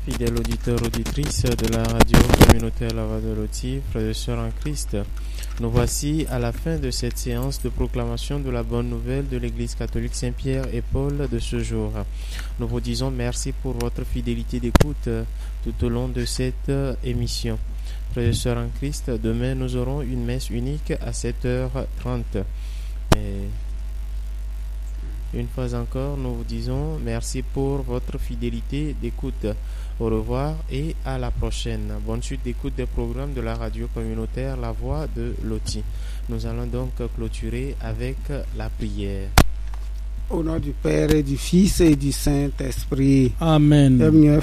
Fidèles auditeurs, auditrices de la radio communautaire La Voix de Loti, frères et sœurs en Christ, nous voici à la fin de cette séance de proclamation de la bonne nouvelle de l'Église catholique Saint-Pierre et Paul de ce jour. Nous vous disons merci pour votre fidélité d'écoute tout au long de cette émission. Frères et sœurs en Christ, demain nous aurons une messe unique à 7h30. Et une fois encore, nous vous disons merci pour votre fidélité d'écoute. Au revoir et à la prochaine. Bonne suite d'écoute des programmes de la radio communautaire La Voix de Loti. Nous allons donc clôturer avec la prière. Au nom du Père et du Fils et du Saint-Esprit. Amen.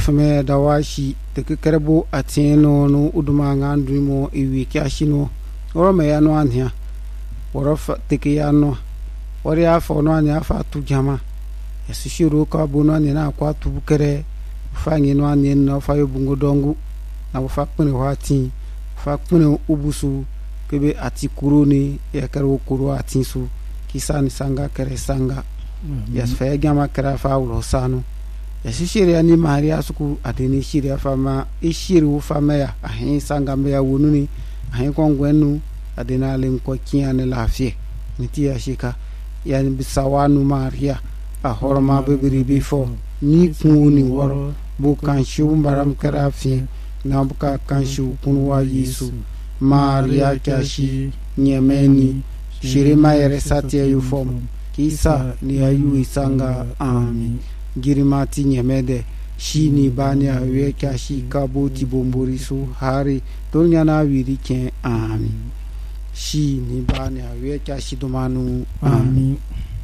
Fangi no anen na fa yo bungo dongu na fa kpene wati fa kpene ubusu kebe ati kuruni ya karo kuru ati su kisani sanga kere sanga ya fa gama kera fa ulo sanu ya shiri ani maria suku adeni shiri fa ma ishiri u fa me ya ahin sanga me ya wonuni ahin kongwenu adena len ko kiane lafie niti ya shika ya bisawanu maria a horma bebiri bifo ni kuni woro bukan shiu baram karafi na buka kan shiu kunwa Yesu Maria kashi nyemeni shirima yere satia yufom kisa ni ayu isanga amin girimati nyemede shini bani awe kashi kabuti bomborisu hari tolnyana wiri ken amin shini bani awe kashi domanu amin.